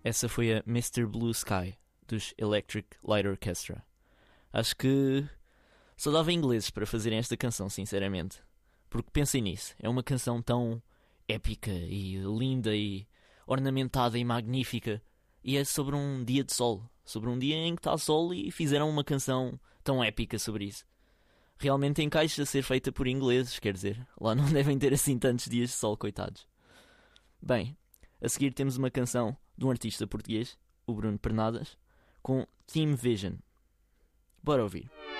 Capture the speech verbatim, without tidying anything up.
Essa foi a mister Blue Sky, dos Electric Light Orchestra. Acho que só dava ingleses para fazerem esta canção, sinceramente. Porque pensem nisso, é uma canção tão épica e linda e ornamentada e magnífica. E é sobre um dia de sol, sobre um dia em que está sol e fizeram uma canção tão épica sobre isso. Realmente encaixa a ser feita por ingleses, quer dizer, lá não devem ter assim tantos dias de sol, coitados. Bem, a seguir temos uma canção de um artista português, o Bruno Pernadas, com Team Vision. Bora ouvir.